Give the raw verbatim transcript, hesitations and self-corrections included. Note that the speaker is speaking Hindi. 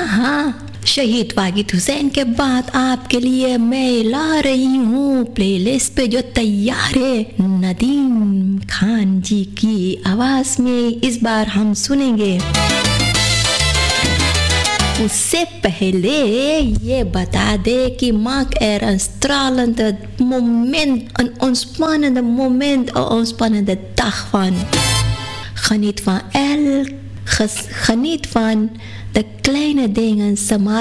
हाँ हाँ, शहीद वागिद हुसैन के बाद आपके लिए मैं ला रही हूँ प्लेलिस्ट पे जो तैयार है नदीम खान जी की आवाज में इस बार हम सुनेंगे। उससे पहले ये बता दे कि maak er een stralende moment, een ontspannende moment, een ontspannende dag van. Geniet van elk, geniet van de kleine dingen,